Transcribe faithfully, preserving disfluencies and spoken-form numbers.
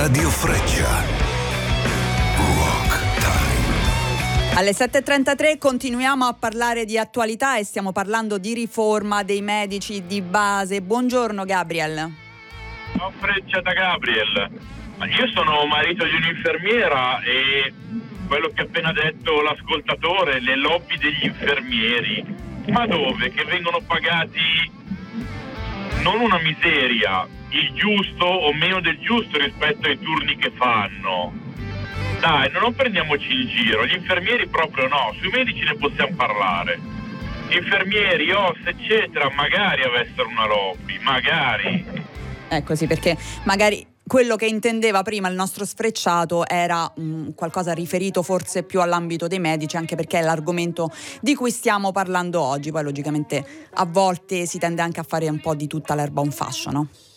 Radio Freccia. Rock Time. Alle sette e trentatré continuiamo a parlare di attualità e stiamo parlando di riforma dei medici di base. Buongiorno Gabriel. Ciao Freccia da Gabriel. Io sono marito di un'infermiera e quello che ha appena detto l'ascoltatore, le lobby degli infermieri, ma dove? Che vengono pagati non una miseria, il giusto o meno del giusto rispetto ai turni che fanno. Dai, non prendiamoci in giro, gli infermieri proprio no, sui medici ne possiamo parlare. Infermieri, O S, eccetera, magari avessero una lobby, magari. È così, perché magari quello che intendeva prima il nostro sfrecciato era mh, qualcosa riferito forse più all'ambito dei medici, anche perché è l'argomento di cui stiamo parlando oggi. Poi logicamente a volte si tende anche a fare un po' di tutta l'erba un fascio, no?